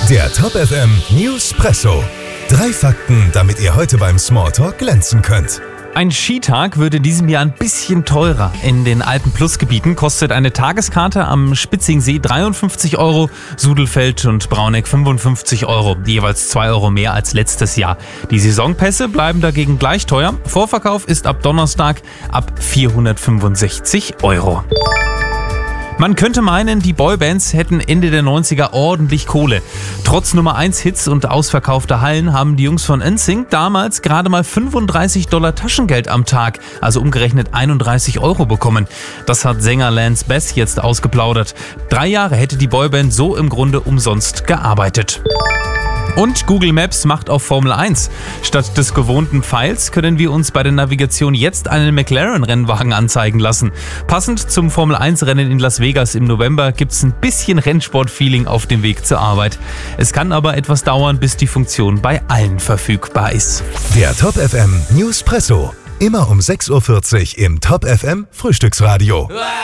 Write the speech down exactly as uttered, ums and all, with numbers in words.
Der Top F M Newspresso. Drei Fakten, damit ihr heute beim Smalltalk glänzen könnt. Ein Skitag wird in diesem Jahr ein bisschen teurer. In den Alpen-Plus-Gebieten kostet eine Tageskarte am Spitzingsee dreiundfünfzig Euro, Sudelfeld und Brauneck fünfundfünfzig Euro, jeweils zwei Euro mehr als letztes Jahr. Die Saisonpässe bleiben dagegen gleich teuer. Vorverkauf ist ab Donnerstag ab vierhundertfünfundsechzig Euro. Man könnte meinen, die Boybands hätten Ende der neunziger ordentlich Kohle. Trotz Nummer eins Hits und ausverkaufter Hallen haben die Jungs von N Sync damals gerade mal fünfunddreißig Dollar Taschengeld am Tag, also umgerechnet einunddreißig Euro bekommen. Das hat Sänger Lance Bass jetzt ausgeplaudert. Drei Jahre hätte die Boyband so im Grunde umsonst gearbeitet. Und Google Maps macht auf Formel eins. Statt des gewohnten Pfeils können wir uns bei der Navigation jetzt einen McLaren-Rennwagen anzeigen lassen. Passend zum Formel eins Rennen in Las Vegas im November gibt's ein bisschen Rennsport-Feeling auf dem Weg zur Arbeit. Es kann aber etwas dauern, bis die Funktion bei allen verfügbar ist. Der Top F M Newspresso. Immer um sechs Uhr vierzig im Top F M Frühstücksradio.